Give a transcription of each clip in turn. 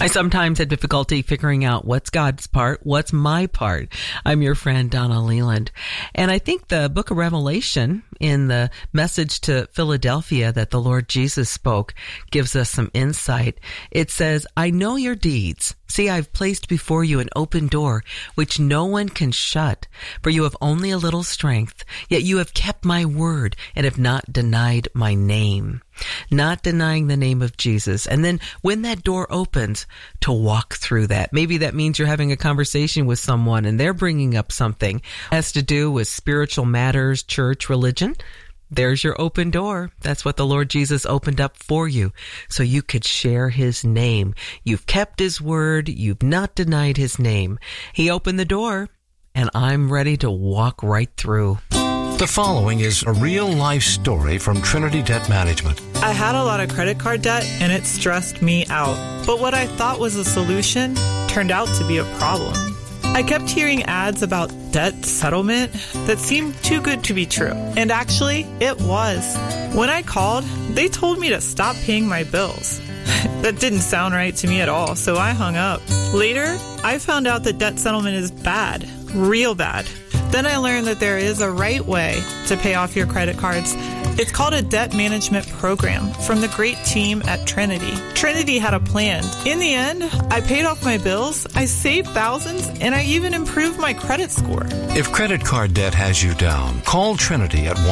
I sometimes have difficulty figuring out what's God's part, what's my part. I'm your friend, Donna Leland. And I think the book of Revelation, in the message to Philadelphia that the Lord Jesus spoke, gives us some insight. It says, I know your deeds. See, I've placed before you an open door, which no one can shut. For you have only a little strength, yet you have kept my word and have not denied my name. Not denying the name of Jesus. And then when that door opens, to walk through that. Maybe that means you're having a conversation with someone and they're bringing up something that has to do with spiritual matters, church, religion. There's your open door. That's what the Lord Jesus opened up for you, so you could share his name. You've kept his word. You've not denied his name. He opened the door, and I'm ready to walk right through. The following is a real-life story from Trinity Debt Management. I had a lot of credit card debt, and it stressed me out. But what I thought was a solution turned out to be a problem. I kept hearing ads about debt settlement that seemed too good to be true. And actually, it was. When I called, they told me to stop paying my bills. That didn't sound right to me at all, so I hung up. Later, I found out that debt settlement is bad, real bad. Then I learned that there is a right way to pay off your credit cards. It's called a debt management program from the great team at Trinity. Trinity had a plan. In the end, I paid off my bills, I saved thousands, and I even improved my credit score. If credit card debt has you down, call Trinity at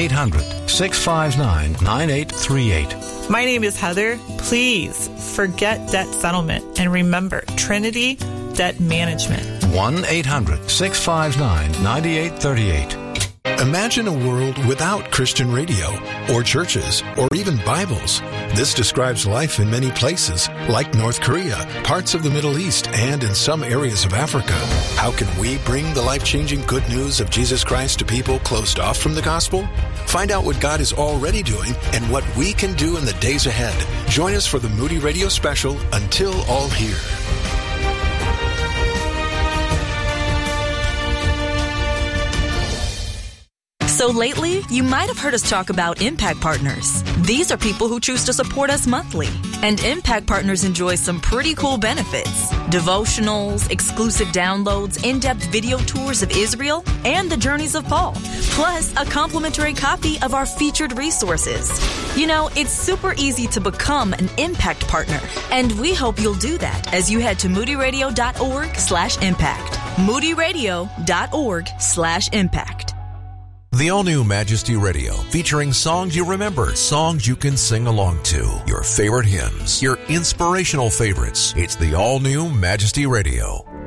1-800-659-9838. My name is Heather. Please forget debt settlement and remember Trinity Debt Management. 1-800-659-9838. Imagine a world without Christian radio, or churches, or even Bibles. This describes life in many places, like North Korea, parts of the Middle East, and in some areas of Africa. How can we bring the life-changing good news of Jesus Christ to people closed off from the gospel? Find out what God is already doing and what we can do in the days ahead. Join us for the Moody Radio special, Until All Hear. So lately, you might have heard us talk about Impact Partners. These are people who choose to support us monthly. And Impact Partners enjoy some pretty cool benefits. Devotionals, exclusive downloads, in-depth video tours of Israel, and the journeys of Paul. Plus, a complimentary copy of our featured resources. You know, it's super easy to become an Impact Partner. And we hope you'll do that as you head to moodyradio.org/impact. moodyradio.org/impact. The all-new Majesty Radio, featuring songs you remember, songs you can sing along to, your favorite hymns, your inspirational favorites. It's the all-new Majesty Radio.